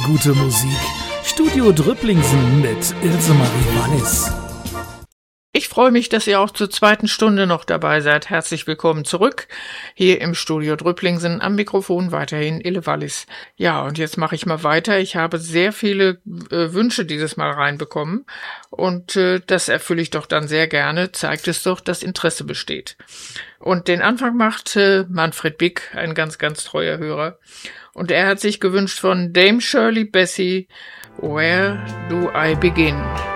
Gute Musik. Studio Drüpplingsen mit Ilse Marie Wallis. Ich freue mich, dass ihr auch zur zweiten Stunde noch dabei seid. Herzlich willkommen zurück hier im Studio Drüpplingsen. Am Mikrofon weiterhin Ille Wallis. Ja, und jetzt mache ich mal weiter. Ich habe sehr viele Wünsche dieses Mal reinbekommen und das erfülle ich doch dann sehr gerne. Zeigt es doch, dass Interesse besteht. Und den Anfang macht Manfred Bick, ein ganz, ganz treuer Hörer. Und er hat sich gewünscht von Dame Shirley Bassey, Where Do I Begin?